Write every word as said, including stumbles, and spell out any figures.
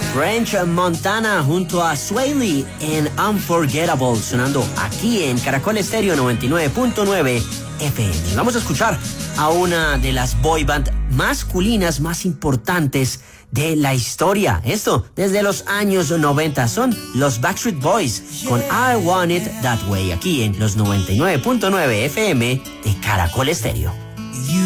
French Montana junto a Sway Lee en Unforgettable, sonando aquí en Caracol Estéreo noventa y nueve punto nueve F M. Vamos a escuchar a una de las boy band masculinas más importantes de la historia. Esto desde los años noventa. Son los Backstreet Boys con I Want It That Way, aquí en los noventa y nueve punto nueve F M de Caracol Estéreo.